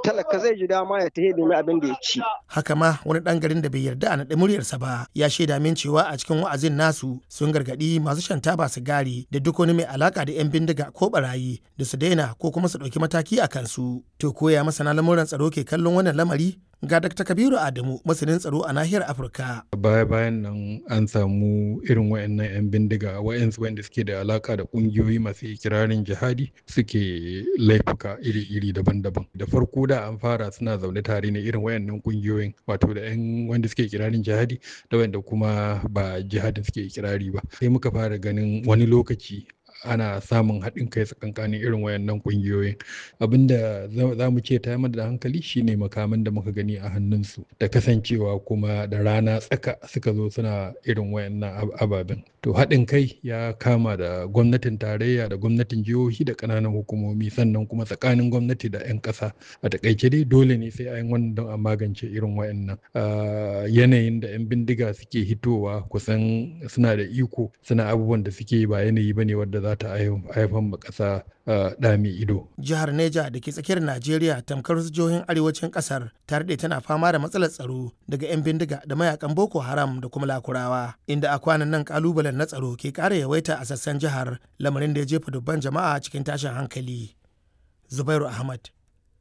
talaka zai ji dama ya tafi nemi abin da ya ci. Haka ma wani ɗan garin da bai yarda a naɗe muryarsa ba ya shaida min cewa a cikin wa'azin nasu sun gargaɗi masu shan taba sigari da duk wani mai alaka da 'yan bindiga ko barayi da su daina ko kuma su ɗauki mataki a kansu. To koya masana lamuran tsaro ke kallon wannan lamari? Ga Dr. Kabiru Adamu, masanin tsaro a nahiyar Afirka. Bayan nan an samu irin wayannan 'yan bindiga wayansu wanda suke da alaka da kungiyoyi masu ikirarin jihadi suke laifuka iri-iri daban-daban. Da farko da an fara suna zaune tare ne irin wayannan kungiyoyin, wato da 'yan wanda suke ikirarin jihadi da wanda kuma ba jihadin suke ikirari ba. Sai muka fara ganin wani lokaci ana samun haɗin kai tsakankanin irin wayannan ƙungiyoyin. Abinda za mu ce ta yi da hankali shine makaman da muka gani a hannunsu da kasancewa kuma da rana tsaka suka zo suna irin wayannan ababen. To haɗin kai ya kama da gwamnatin tarayya da gwamnatin jihohi da ƙananan hukumomi, sannan kuma tsakanin gwamnati da 'yan ƙasa. A taƙaice dai dole ne sai a yi wannan don a magance irin wayannan. Yanayin da 'yan bindiga suke hitowa kusan suna da iko, suna abubuwan da suke ba yanayi bane wadda za ta haifar ma ƙasa ɗa mai ido. Jihar Neja da ke tsakiyar Najeriya tamkar wasu jihohin arewacin ƙasar ta daɗe tana fama da matsalar tsaro daga 'yan bindiga da mayakan Boko Haram da kuma Lakurawa, inda a kwanan nan ƙalubalen na tsaro ke ƙara yawaita a sassan jihar, lamarin da ya jefa dubban jama'a cikin tashin hankali. Zubairu Ahmad,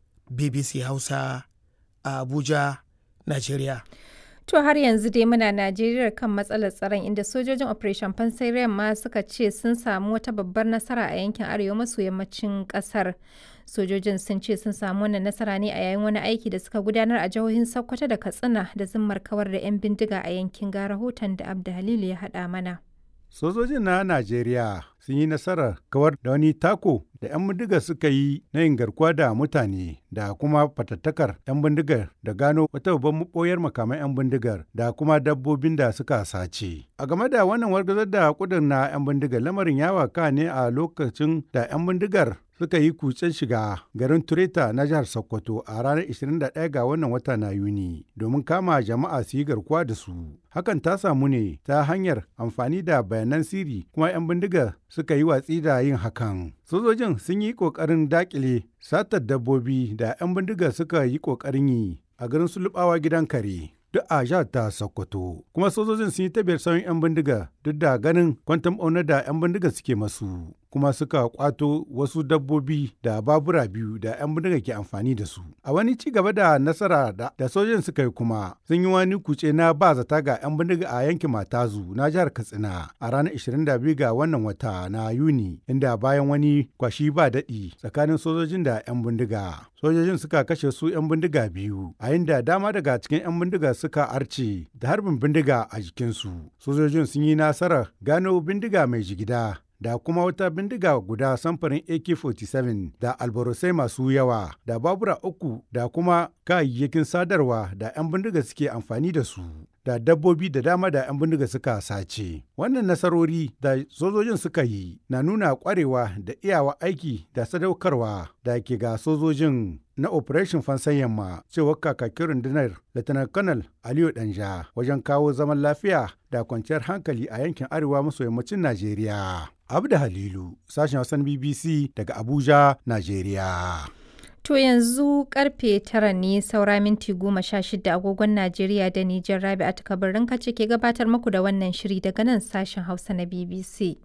BBC Hausa, a Abuja, Najeriya. To har yanzu dai muna Najeriya kan matsalar tsaron, inda sojojin Operation Fansai Yamma suka ce sun samu wata babbar nasara a yankin arewa maso yammacin kasar. Sojojin sun ce sun samu wannan nasara ne a yayin wani aiki da suka gudanar a jihohin Sokoto da Katsina da zimmar kawar da 'yan bindiga a yankin, ga rahoton da Abdu Halilu ya haɗa mana. Sojojin na Najeriya sun yi nasarar kawar da wani tako da 'yan bindigar suka yi na yin garkuwa da mutane da kuma fatattakar 'yan bindigar da gano wata babban maɓoyar makaman 'yan bindigar da kuma dabbobin da suka sace. A game da wannan wargazar da kudin na 'yan bindigar, lamarin ya waka ne a lokacin da 'yan bindigar suka yi kutsen shiga garin Tureta na jihar Sokoto a ranar 21 ga wannan wata na Yuni domin kama jama'a su yi garkuwa da su. Hakan ta samu ne ta hanyar amfani da bayanan sirri, kuma 'yan bindigar suka yi watsi da yin hakan. Sojojin sun yi ƙoƙarin daƙile satar dabbobi da 'yan bindigar suka yi ƙoƙarin yi a garin Sulubawa gidan kare, duk a jihar ta Sokoto. Kuma sojojin sun yi tabiyar sauyin 'yan bindiga duk da ganin kwantam ɓaunar da 'yan bindiga suke masu. Kuma suka kwato wasu dabbobi da babura biyu da 'yan bindiga ke amfani da su. A wani ci gaba da nasara da sojojin suka yi kuma sun yi wani kuce na ba zata ga 'yan bindiga a yankin Matazu na jihar Katsina a ranar 22 ga wannan wata na Yuni, inda bayan wani kwashi ba daɗi tsakanin sojojin da 'yan bindiga, sojojin suka kashe su 'yan bindiga biyu, a inda dama daga cikin 'yan bindiga suka arce da harbin bindiga a jikinsu. Sojojin sun yi nasarar gano bindiga mai jigida da kuma wata bindiga guda samfurin AK-47 da albarosai masu yawa da babura uku da kuma kayayyakin sadarwa da 'yan bindiga suke amfani da su, da dabbobi da dama da 'yan bindiga suka sace. Wannan nasarori da sojojin suka yi na nuna kwarewa da iyawa aiki da sadaukarwa da ke ga sojojin na Operation Fansan Yamma, cewar kakakin rundunar Lieutenant Colonel Aliyu Danja, wajen kawo zaman lafiya da kwanciyar hankali a yankin arewa maso yammacin Najeriya. Abda Halilu, sashen Hausan BBC daga Abuja, Najeriya. To yanzu karfe 9 ne saura minti 16 agogon Najeriya da Nijar. Rabi'atu Kabirin kace ke gabatar muku da wannan shiri daga nan sashen Hausa na BBC.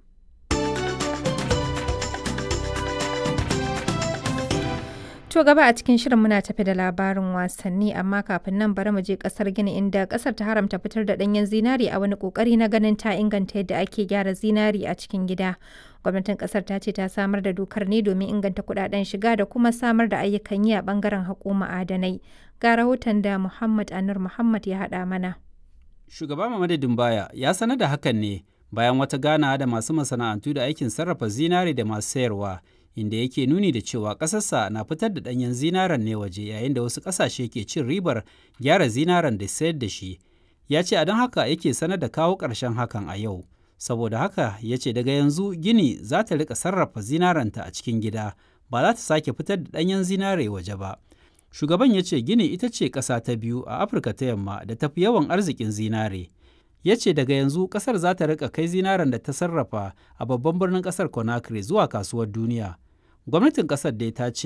To gaba a cikin shirin muna tafi da labarin wasanni, amma kafin nan bari mu je kasar Gini, inda kasar ta haramta fitar da danyen zinari a wani kokari na ganin ta inganta yadda ake gyara zinari a cikin gida. Gwamnatin kasar ta ce ta samar da dokar ne domin inganta kudaden shiga da kuma samar da ayyukan yi a bangaren haƙo ma'adanai. Ga rahoton da Muhammad Anur Muhammad ya haɗa mana. Shugaba Mamadu Dumbaya ya sanar da hakan ne bayan wata ganawa da masu masana'antu da aikin sarrafa zinari da masu sayarwa, inda yake nuni da cewa ƙasarsa na fitar da ɗanyen zinaren ne waje, yayin da wasu ƙasashe ke cin ribar gyara zinaren da sayar da shi. Ya ce a don haka yake sanar da kawo ƙarshen hakan a yau. Saboda haka ya ce daga yanzu Gini za ta riƙa sarrafa zinarenta a cikin gida, ba za ta sake fitar da ɗanyen zinare waje ba. Shugaban ya ce Gini ita ce ƙasa ta biyu a Afirka ta Yamma da tafi yawan arzikin zinare. Ya ce daga yanzu ƙasar za ta riƙa kai zinaren da ta sarrafa a babban birnin ƙasar Conakry zuwa kasuwar duniya. Gwamnatin ƙasar dai ta ce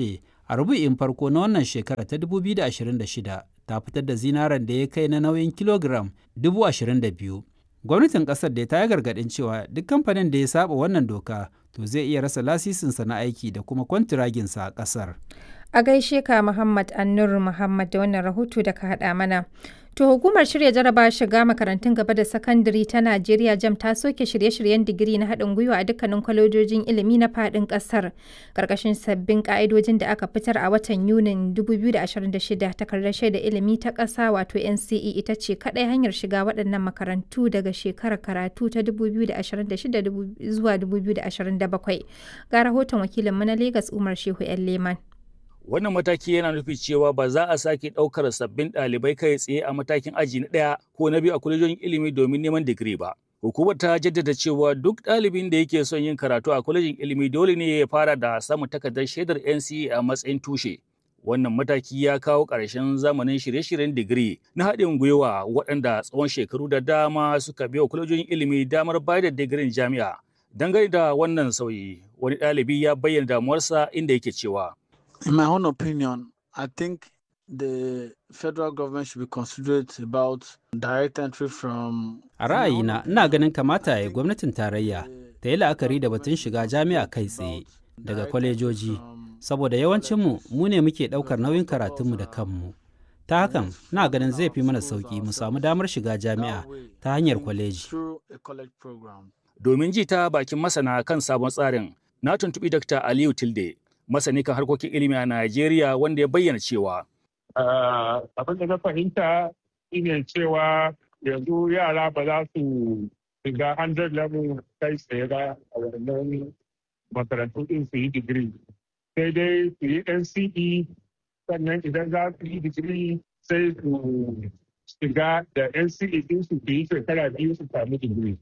A rubu'in farko na wannan shekara ta 2026 ta fitar da zinaren da ya kai na nauyin kilogiram 22,000. Gwamnatin ƙasar da ta yi gargaɗin cewa duk kamfanin da ya saba wannan doka to zai iya rasa lasisinsa na aiki da kuma kwantiraginsa a ƙasar. A gaishe ka Muhammad Annur Muhammad da wannan rahoto da ka haɗa mana. To hukumar shirya jaraba shiga makarantun gaba da sakandare ta Najeriya JAMB ta soke shirye-shiryen digiri na haɗin gwiwa a dukkanin kwalejojin ilimi na faɗin ƙasar. Ƙarƙashin sabbin ƙa'idojin da aka fitar a watan Yunin 2026 takardar shaida ilimi ta ƙasa wato NCE ita ce kaɗai hanyar shiga waɗannan makarantu daga shekarar karatu ta 2026 zuwa 2027. Ga rahoton wakilinmu na Legas Umar Shehu 'yan Leman. Wannan mataki yana nufin cewa ba za a sake ɗaukar sabbin ɗalibai kai tsaye a matakin aji na ɗaya ko na biyu a kwalejojin ilimi domin neman digiri ba. Hukumar ta jaddada cewa duk ɗalibin da yake son yin karatu a kwalejin ilimi dole ne ya fara da samun takardar shaidar NCE a matsayin tushe. Wannan mataki ya kawo ƙarshen zamanin shirye-shiryen digiri na haɗin gwiwa waɗanda tsawon shekaru da dama suka biya kwalejojin ilimi damar bayar da digirin jami'a. Dangane da wannan sauyi, wani ɗalibi ya bayyana damuwarsa inda yake cewa. In my own opinion, I think the federal government should be considerate about direct entry from... A ra'ayina, ina ganin kamata ya gwamnatin tarayya ta yi la'akari da batun shiga jami'a kai tsaye daga kwalejoji, saboda yawancinmu mu ne muke ɗaukar nauyin karatunmu da kanmu. Ta hakan, ina ganin zai fi mana sauƙi mu samu damar shiga jami'a ta hanyar kwaleji. Domin ji ta bakin masana kan sabon tsarin, na tuntuɓi Dr. Aliyu Tilde, masani kan harkokin ilimi a Najeriya wanda ya bayyana cewa. Abin da na fahimta shine cewa yanzu yara ba za su shiga 100 level kai tsaye ba a wannan makarantu din su yi digiri. Sai dai su yi NCE sannan idan za su yi digiri sai su shiga da NCE din su yi shekara 2 su sami digiri.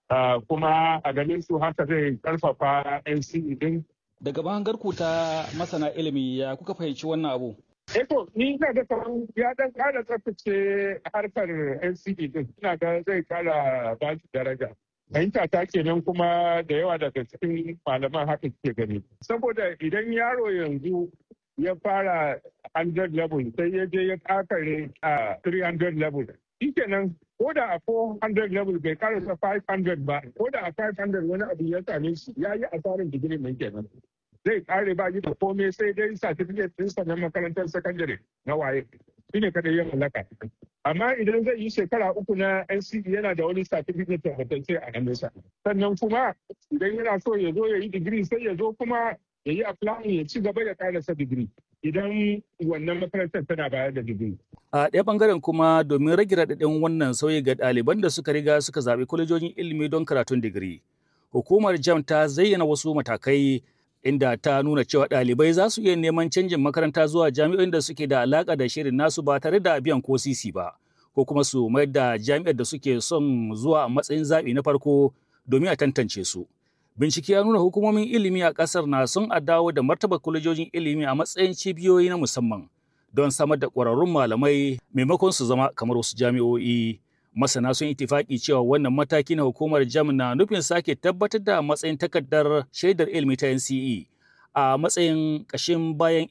Kuma a ganin su haka zai karfafa NCE din. Daga bangarku ta masana ilimi ya kuka fahimci wannan abu? Eto, ni ina ga kamar ya dan kara tsaftace harkar NCE din. Ina ga zai kara ba shi daraja. Fahimta ta kenan kuma da yawa daga cikin malaman haka ke gani. Saboda idan yaro yanzu ya fara 100 level sai ya je ya kakare a 300 level. Shi kenan ko da a 400 level bai karasa 500 ba, ko da a 500 wani abu ya same shi ya yi asarin digiri mai kenan. Zai kare ba da komai sai dai certificate ɗinsa na makarantar sakandare na waye. Shi ne kadai ya mallaka. Amma idan zai yi shekara 3 na NCE yana da wani certificate tabbatacce a hannunsa. Sannan kuma idan yana so ya zo ya yi digiri sai ya zo kuma ya yi applying ya ci gaba ya karasa digiri. Idan wannan makarantar tana bayar da digiri. A ɗaya ɓangaren kuma domin rage raɗaɗin wannan sauyi ga ɗaliban da suka riga suka zaɓi kwalejojin ilimi don karatun digiri. Hukumar JAMB ta zayyana wasu matakai inda ta nuna cewa ɗalibai za su iya neman canjin makaranta zuwa jami'o'in da suke da alaƙa da shirin nasu ba tare da biyan ko sisi ba, ko kuma su mayar da jami'ar da suke son zuwa a matsayin zaɓi na farko domin a tantance su. Bincike ya nuna hukumomin ilimi a ƙasar na son a dawo da martaba kwalejojin ilimi a matsayin cibiyoyi na musamman don samar da ƙwararrun malamai maimakon su zama kamar wasu jami'o'i. Masana sun itifaki cewa wannan mataki na hukumar JAMB na nufin sake tabbatar da matsayin takardar shaidar ilimi ta NCE a matsayin ƙashin bayan